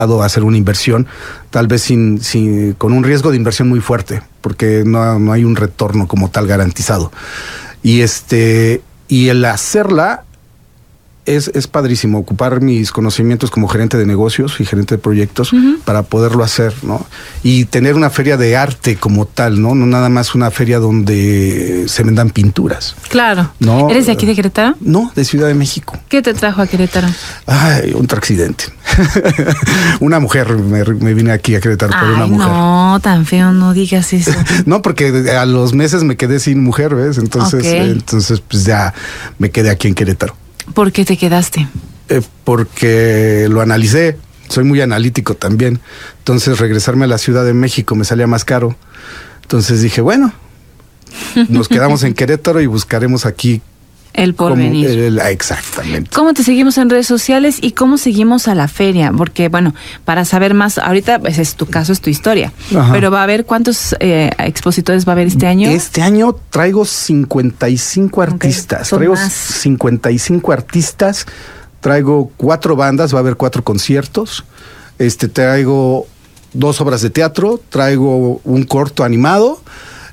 hacer una inversión, tal vez con un riesgo de inversión muy fuerte, porque no hay un retorno como tal garantizado. Y el hacerla es padrísimo, ocupar mis conocimientos como gerente de negocios y gerente de proyectos para poderlo hacer, ¿no? Y tener una feria de arte como tal, ¿no? No nada más una feria donde se vendan pinturas. Claro. ¿No? ¿Eres de aquí de Querétaro? No, de Ciudad de México. ¿Qué te trajo a Querétaro? Ay, un accidente. Una mujer, me vine aquí a Querétaro por una mujer. No, tan feo, no digas eso. No, porque a los meses me quedé sin mujer, ¿ves? Entonces pues ya me quedé aquí en Querétaro. ¿Por qué te quedaste? Porque lo analicé, soy muy analítico también. Entonces regresarme a la Ciudad de México me salía más caro. Entonces dije, bueno, nos quedamos en Querétaro y buscaremos aquí el porvenir. Exactamente. ¿Cómo te seguimos en redes sociales y cómo seguimos a la feria? Porque, bueno, para saber más, ahorita pues, es tu caso, es tu historia. Ajá. Pero va a haber, ¿cuántos expositores va a haber este año? Este año traigo 55 artistas. Traigo más. 55 artistas. Traigo 4 bandas, va a haber 4 conciertos. Traigo 2 obras de teatro. Traigo un corto animado.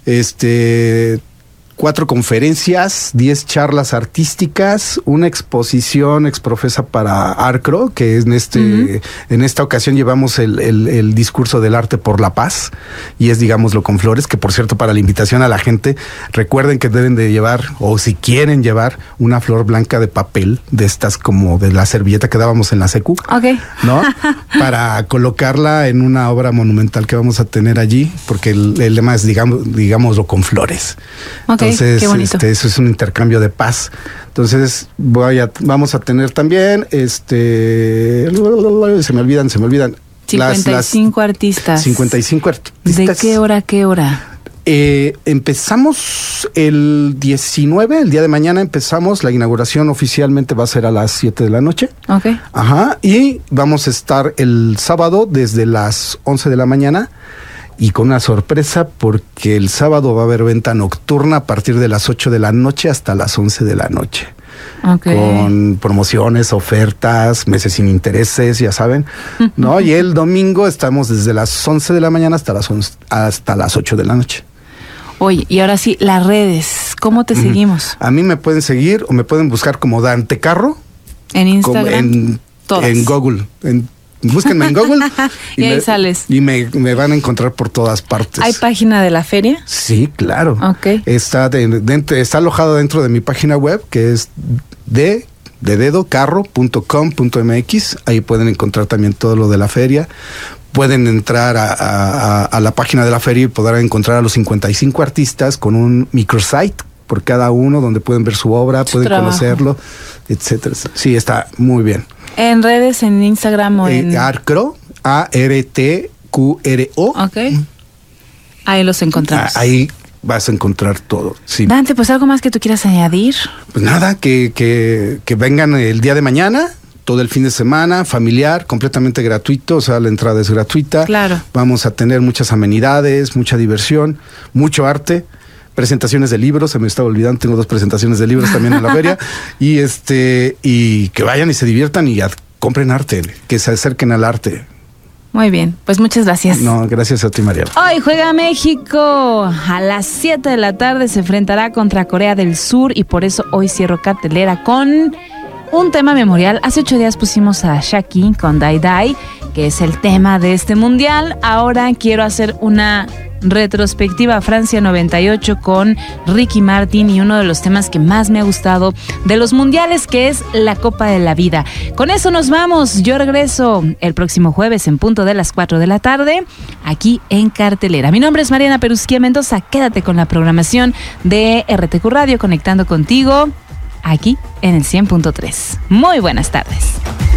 4 conferencias, 10 charlas artísticas, una exposición exprofesa para ARCRO, que es en esta ocasión llevamos el discurso del arte por la paz, y es, digámoslo, con flores, que por cierto, para la invitación a la gente, recuerden que deben de llevar, o si quieren llevar, una flor blanca de papel, de estas como de la servilleta que dábamos en la secu, ¿no? Para colocarla en una obra monumental que vamos a tener allí, porque el lema es, digámoslo, con flores. Entonces, eso es un intercambio de paz. Entonces, vamos a tener también, se me olvidan. 55 artistas. 55 artistas. ¿De qué hora a qué hora? Empezamos el 19, el día de mañana empezamos. La inauguración oficialmente va a ser a las 7 de la noche. Ajá. Y vamos a estar el sábado desde las 11 de la mañana. Y con una sorpresa, porque el sábado va a haber venta nocturna a partir de las 8 de la noche hasta las 11 de la noche. Con promociones, ofertas, meses sin intereses, ya saben, ¿no? Y el domingo estamos desde las 11 de la mañana hasta las 8 de la noche. Oye, y ahora sí, las redes, ¿cómo te seguimos? A mí me pueden seguir o me pueden buscar como Dante Carro. En Instagram. En Google. Búsquenme en Google y ahí sales. Y me van a encontrar por todas partes. ¿Hay página de la feria? Sí, claro. Está alojado dentro de mi página web, que es carro.com.mx. Ahí pueden encontrar también todo lo de la feria. Pueden entrar a la página de la feria y podrán encontrar a los 55 artistas con un microsite por cada uno, donde pueden ver su obra, pueden conocerlo, etcétera. Sí, está muy bien. ¿En redes, en Instagram o en...? ARTQRO. Ahí los encontramos. Ahí vas a encontrar todo. Sí. Dante, pues algo más que tú quieras añadir. Pues nada, que vengan el día de mañana, todo el fin de semana, familiar, completamente gratuito, o sea, la entrada es gratuita. Claro. Vamos a tener muchas amenidades, mucha diversión, mucho arte. Presentaciones de libros, se me estaba olvidando, tengo 2 presentaciones de libros también en la feria, y que vayan y se diviertan y compren arte, que se acerquen al arte. Muy bien, pues muchas gracias. No, gracias a ti, María. Hoy juega México, a las 7 de la tarde se enfrentará contra Corea del Sur, y por eso hoy cierro cartelera con un tema memorial. Hace 8 días pusimos a Shaki con Dai Dai, que es el tema de este mundial. Ahora quiero hacer una retrospectiva a Francia 98 con Ricky Martin y uno de los temas que más me ha gustado de los mundiales, que es la Copa de la Vida. Con eso nos vamos. Yo regreso el próximo jueves en punto de las 4 de la tarde aquí en Cartelera. Mi nombre es Mariana Perusquía Mendoza. Quédate con la programación de RTQ Radio, conectando contigo aquí en el 100.3. Muy buenas tardes.